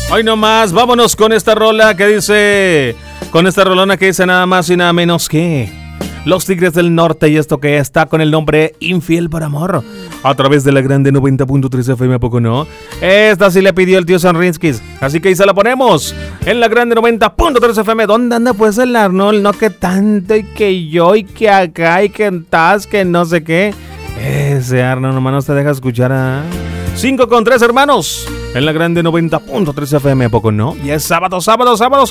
Hoy nomás, vámonos con esta rola que dice... Con esta rolona que dice nada más y nada menos que... Los Tigres del Norte, y esto que está con el nombre Infiel por Amor. A través de la grande 90.3 FM, ¿a poco no? Esta sí le pidió el tío Sanrinskis. Así que ahí se la ponemos. En la grande 90.3 FM. ¿Dónde anda pues el Arnold? No que tanto y que yo y que acá y que en Taz, que no sé qué. Ese Arnold nomás no te deja escuchar a... 5 con 3 hermanos. En la grande 90.3 FM, ¿a poco no? Y es sábado.